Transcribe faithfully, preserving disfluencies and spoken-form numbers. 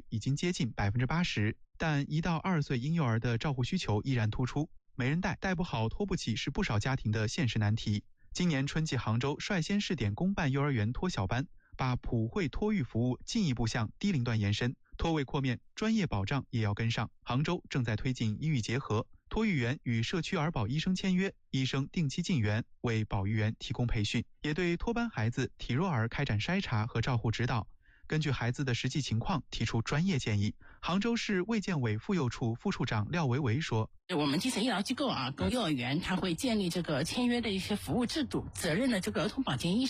率已经接近 百分之八十， 但一到二岁婴幼儿的照护需求依然突出，没人带，带不好托不起是不少家庭的现实难题。今年春季杭州率先试点公办幼儿园托小班，把普惠托育服务进一步向低龄段延伸，托位扩面，专业保障也要跟上。杭州正在推进医育结合，托育员与社区儿保医生签约，医生定期进园为保育员提供培训，也对托班孩子、体弱儿开展筛查和照护指导，根据孩子的实际情况提出专业建议。杭州市卫健委妇幼处副处长廖维维说， 我们基层医疗机构啊，跟幼儿园它会建立这个签约的一些服务制度，责任的这个儿童保健医生